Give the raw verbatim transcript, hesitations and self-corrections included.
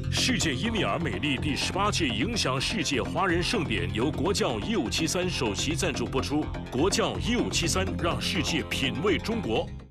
世界伊米尔美丽第十八届影响世界华人盛典由国教一五七三首席赞助播出。国教一五七三，让世界品味中国。